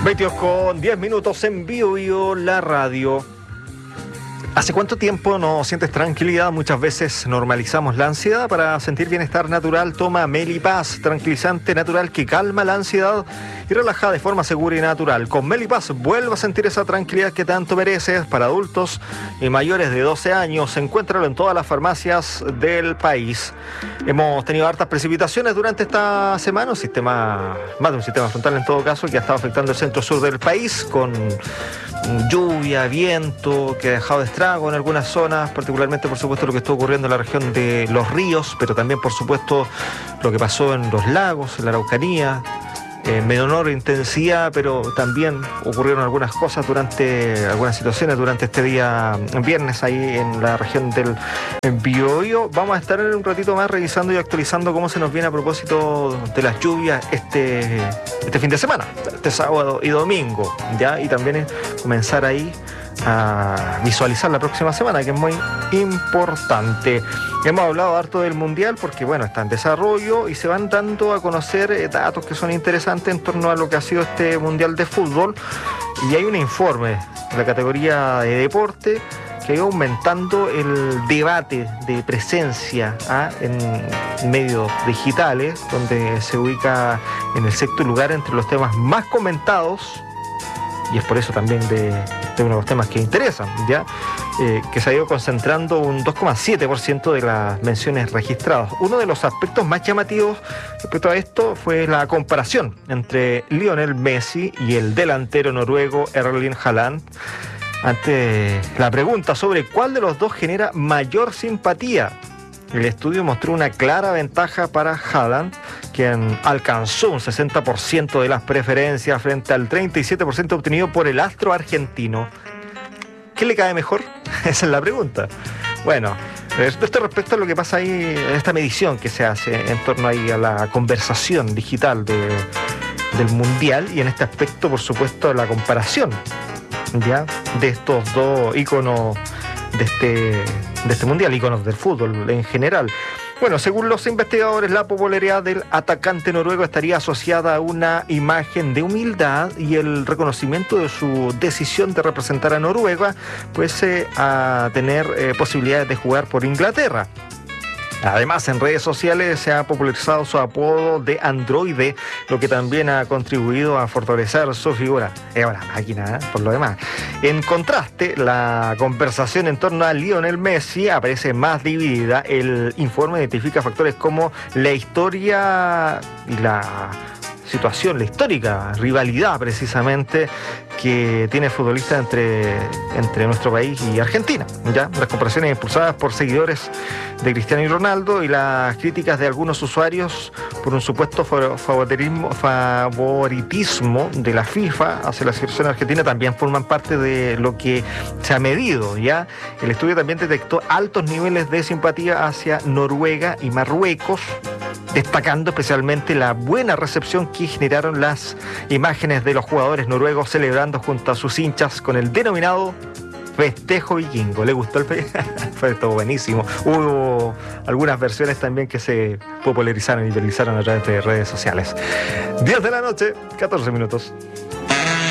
22:10 en Bio la radio. ¿Hace cuánto tiempo no sientes tranquilidad? Muchas veces normalizamos la ansiedad. Para sentir bienestar natural, toma Melipaz, tranquilizante natural que calma la ansiedad y relaja de forma segura y natural. Con Melipaz vuelve a sentir esa tranquilidad que tanto mereces. Para adultos y mayores de 12 años, encuéntralo en todas las farmacias del país. Hemos tenido hartas precipitaciones durante esta semana, más de un sistema frontal en todo caso, que ha estado afectando el centro-sur del país, con lluvia, viento, que ha dejado estrago en algunas zonas, particularmente por supuesto lo que está ocurriendo en la región de los ríos, pero también por supuesto lo que pasó en los lagos, en la Araucanía, en menor intensidad, pero también ocurrieron algunas situaciones durante este día viernes ahí en la región del Biobío. Vamos a estar en un ratito más revisando y actualizando cómo se nos viene a propósito de las lluvias este fin de semana, este sábado y domingo, ¿ya? Y también comenzar ahí a visualizar la próxima semana, que es muy importante. Hemos hablado harto del Mundial porque, bueno, está en desarrollo y se van dando a conocer datos que son interesantes en torno a lo que ha sido este Mundial de Fútbol. Y hay un informe de la categoría de deporte que ha ido aumentando el debate de presencia en medios digitales, donde se ubica en el sexto lugar entre los temas más comentados. Y es por eso también de uno de los temas que interesan, ¿ya? Que se ha ido concentrando un 2,7% de las menciones registradas. Uno de los aspectos más llamativos respecto a esto fue la comparación entre Lionel Messi y el delantero noruego Erling Haaland, ante la pregunta sobre cuál de los dos genera mayor simpatía. El estudio mostró una clara ventaja para Haaland, quien alcanzó un 60% de las preferencias frente al 37% obtenido por el astro argentino. ¿Qué le cae mejor? Esa es la pregunta. Bueno, esto respecto a lo que pasa ahí, esta medición que se hace en torno ahí a la conversación digital del Mundial, y en este aspecto, por supuesto, la comparación, ¿ya?, de estos dos íconos de este Mundial, íconos del fútbol en general. Bueno, según los investigadores, la popularidad del atacante noruego estaría asociada a una imagen de humildad y el reconocimiento de su decisión de representar a Noruega, pues a tener posibilidades de jugar por Inglaterra. Además, en redes sociales se ha popularizado su apodo de androide, lo que también ha contribuido a fortalecer su figura. Es una máquina, por lo demás. En contraste, la conversación en torno a Lionel Messi aparece más dividida. El informe identifica factores como la historia y la situación, la histórica rivalidad precisamente que tiene el futbolista entre nuestro país y Argentina, ¿ya? Las comparaciones impulsadas por seguidores de Cristiano y Ronaldo y las críticas de algunos usuarios por un supuesto favoritismo de la FIFA hacia la selección argentina también forman parte de lo que se ha medido, ¿ya? El estudio también detectó altos niveles de simpatía hacia Noruega y Marruecos, destacando especialmente la buena recepción que generaron las imágenes de los jugadores noruegos celebrando junto a sus hinchas con el denominado festejo vikingo. ¿Le gustó el fue todo buenísimo? Hubo algunas versiones también que se popularizaron y utilizaron a través de redes sociales. 10 de la noche, 14 minutos.